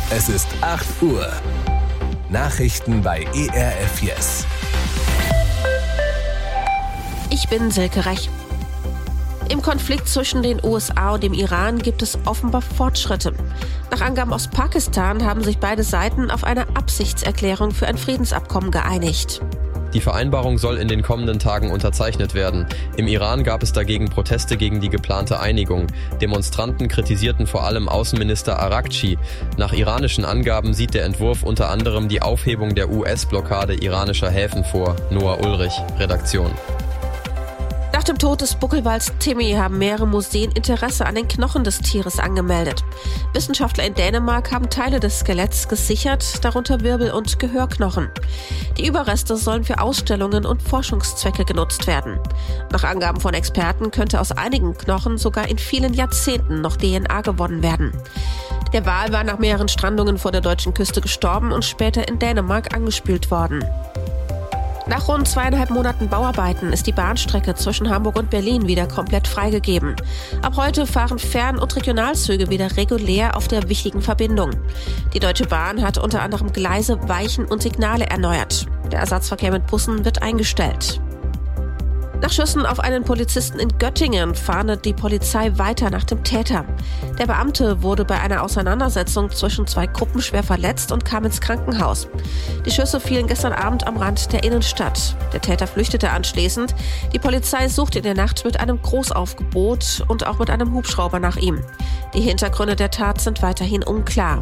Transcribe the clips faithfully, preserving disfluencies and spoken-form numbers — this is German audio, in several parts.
Es ist acht Uhr. Nachrichten bei E R F Yes. Ich bin Silke Rech. Im Konflikt zwischen den U S A und dem Iran gibt es offenbar Fortschritte. Nach Angaben aus Pakistan haben sich beide Seiten auf eine Absichtserklärung für ein Friedensabkommen geeinigt. Die Vereinbarung soll in den kommenden Tagen unterzeichnet werden. Im Iran gab es dagegen Proteste gegen die geplante Einigung. Demonstranten kritisierten vor allem Außenminister Araghchi. Nach iranischen Angaben sieht der Entwurf unter anderem die Aufhebung der U S-Blockade iranischer Häfen vor. Noah Ulrich, Redaktion. Nach dem Tod des Buckelwals Timmy haben mehrere Museen Interesse an den Knochen des Tieres angemeldet. Wissenschaftler in Dänemark haben Teile des Skeletts gesichert, darunter Wirbel- und Gehörknochen. Die Überreste sollen für Ausstellungen und Forschungszwecke genutzt werden. Nach Angaben von Experten könnte aus einigen Knochen sogar in vielen Jahrzehnten noch D N A gewonnen werden. Der Wal war nach mehreren Strandungen vor der deutschen Küste gestorben und später in Dänemark angespült worden. Nach rund zweieinhalb Monaten Bauarbeiten ist die Bahnstrecke zwischen Hamburg und Berlin wieder komplett freigegeben. Ab heute fahren Fern- und Regionalzüge wieder regulär auf der wichtigen Verbindung. Die Deutsche Bahn hat unter anderem Gleise, Weichen und Signale erneuert. Der Ersatzverkehr mit Bussen wird eingestellt. Nach Schüssen auf einen Polizisten in Göttingen fahndet die Polizei weiter nach dem Täter. Der Beamte wurde bei einer Auseinandersetzung zwischen zwei Gruppen schwer verletzt und kam ins Krankenhaus. Die Schüsse fielen gestern Abend am Rand der Innenstadt. Der Täter flüchtete anschließend. Die Polizei sucht in der Nacht mit einem Großaufgebot und auch mit einem Hubschrauber nach ihm. Die Hintergründe der Tat sind weiterhin unklar.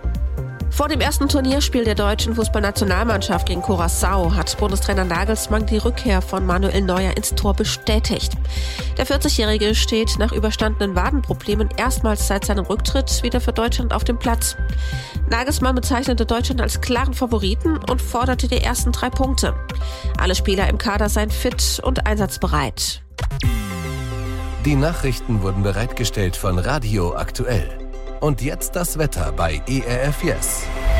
Vor dem ersten Turnierspiel der deutschen Fußballnationalmannschaft gegen Curaçao hat Bundestrainer Nagelsmann die Rückkehr von Manuel Neuer ins Tor bestätigt. Der vierzigjährige steht nach überstandenen Wadenproblemen erstmals seit seinem Rücktritt wieder für Deutschland auf dem Platz. Nagelsmann bezeichnete Deutschland als klaren Favoriten und forderte die ersten drei Punkte. Alle Spieler im Kader seien fit und einsatzbereit. Die Nachrichten wurden bereitgestellt von Radio Aktuell. Und jetzt das Wetter bei E R F Yes.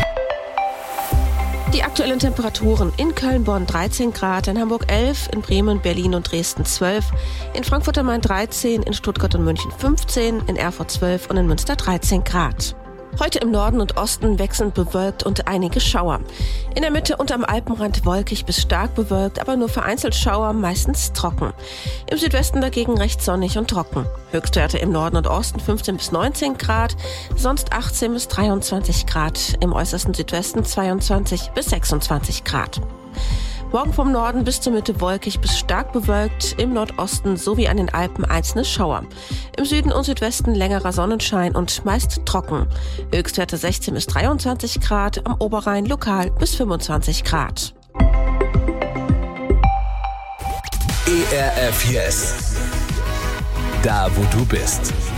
Die aktuellen Temperaturen: in Köln, Bonn dreizehn Grad, in Hamburg elf, in Bremen, Berlin und Dresden zwölf, in Frankfurt am Main dreizehn, in Stuttgart und München fünfzehn, in Erfurt zwölf und in Münster dreizehn Grad. Heute im Norden und Osten wechselnd bewölkt und einige Schauer. In der Mitte und am Alpenrand wolkig bis stark bewölkt, aber nur vereinzelt Schauer, meistens trocken. Im Südwesten dagegen recht sonnig und trocken. Höchstwerte im Norden und Osten fünfzehn bis neunzehn Grad, sonst achtzehn bis dreiundzwanzig Grad. Im äußersten Südwesten zweiundzwanzig bis sechsundzwanzig Grad. Morgen vom Norden bis zur Mitte wolkig bis stark bewölkt, im Nordosten sowie an den Alpen einzelne Schauer. Im Süden und Südwesten längerer Sonnenschein und meist trocken. Höchstwerte sechzehn bis dreiundzwanzig Grad, am Oberrhein lokal bis fünfundzwanzig Grad. E R F Yes. Da, wo du bist.